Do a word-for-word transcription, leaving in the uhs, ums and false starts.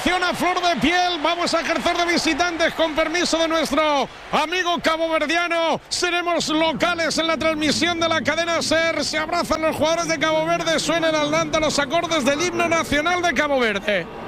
afición a flor de piel. Vamos a ejercer de visitantes con permiso de nuestro amigo caboverdiano. Seremos locales en la transmisión de la cadena SER. Se abrazan los jugadores de Cabo Verde. Suenan al Landa los acordes del himno nacional de Cabo Verde.